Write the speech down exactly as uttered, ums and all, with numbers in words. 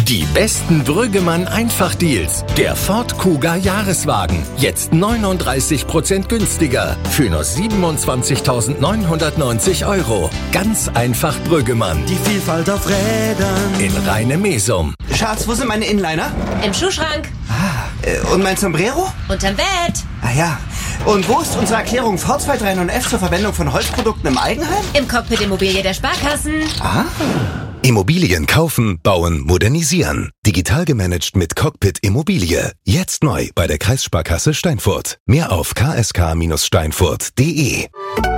Die besten Brüggemann-Einfachdeals. Der Ford Kuga Jahreswagen. Jetzt neununddreißig Prozent günstiger. Für nur siebenundzwanzigtausendneunhundertneunzig Euro. Ganz einfach Brüggemann. Die Vielfalt auf Rädern. In Rheine-Mesum. Schatz, wo sind meine Inliner? Im Schuhschrank. Ah, äh, und mein Sombrero? Unterm Bett. Ah ja. Und wo ist unsere Erklärung V zwei drei neun F zur Verwendung von Holzprodukten im Eigenheim? Im Cockpit Immobilie der Sparkassen. Ah. Immobilien kaufen, bauen, modernisieren. Digital gemanagt mit Cockpit Immobilie. Jetzt neu bei der Kreissparkasse Steinfurt. Mehr auf k s k Bindestrich steinfurt punkt d e.